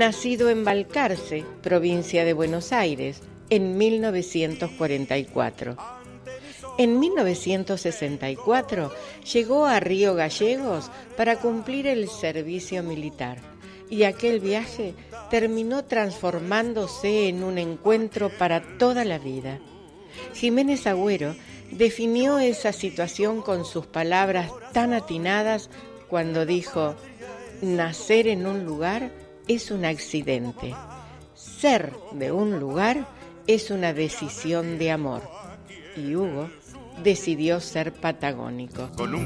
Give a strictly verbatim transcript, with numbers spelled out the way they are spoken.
nacido en Balcarce, provincia de Buenos Aires, en mil novecientos cuarenta y cuatro. En mil novecientos sesenta y cuatro llegó a Río Gallegos para cumplir el servicio militar, y aquel viaje terminó transformándose en un encuentro para toda la vida. Jiménez Agüero definió esa situación con sus palabras tan atinadas cuando dijo: nacer en un lugar es un accidente, ser de un lugar es una decisión de amor. Y Hugo decidió ser patagónico.